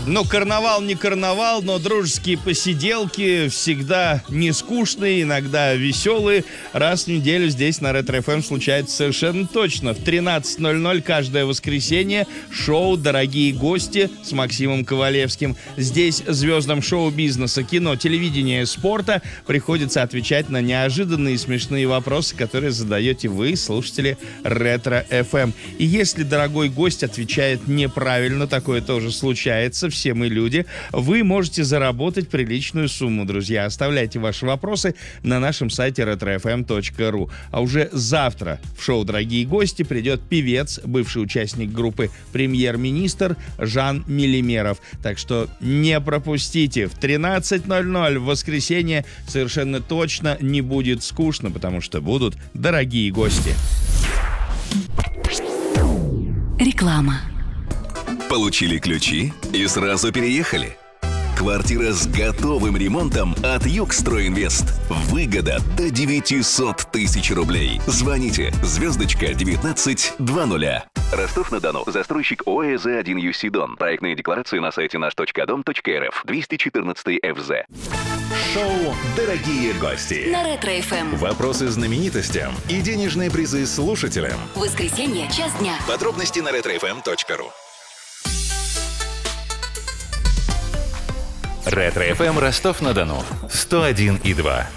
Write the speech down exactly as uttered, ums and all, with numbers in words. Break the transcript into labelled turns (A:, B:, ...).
A: Ну, карнавал не карнавал, но дружеские посиделки всегда не скучные, иногда веселые. Раз в неделю здесь на Ретро-эф эм случается совершенно точно. В тринадцать ноль ноль каждое воскресенье шоу «Дорогие гости» с Максимом Ковалевским. Здесь звездам шоу-бизнеса, кино, телевидения и спорта приходится отвечать на неожиданные и смешные вопросы, которые задаете вы, слушатели Ретро-эф эм. И если дорогой гость отвечает неправильно, такое тоже случается, все мы люди, вы можете заработать приличную сумму, друзья. Оставляйте ваши вопросы на нашем сайте ретро эф эм точка ру. А уже завтра в шоу «Дорогие гости» придет певец, бывший участник группы «Премьер-министр» Жан Милимеров. Так что не пропустите. В тринадцать ноль ноль в воскресенье совершенно точно не будет скучно, потому что будут дорогие гости.
B: Реклама.
C: Получили ключи и сразу переехали? Квартира с готовым ремонтом от Югстройинвест. Выгода до девятьсот тысяч рублей. Звоните звездочка девятнадцать двадцать. Ростов-на-Дону. Застройщик ОЭЗ один ю си Дон. Проектные декларации на сайте наш точка дом точка эр эф. двести четырнадцать эф зэ.
D: Шоу «Дорогие гости».
B: На Ретро-эф эм.
D: Вопросы знаменитостям и денежные призы слушателям.
B: Воскресенье, час дня.
D: Подробности на ретро эф эм точка ру. Ретро-эф эм Ростов-на-Дону. сто один и два.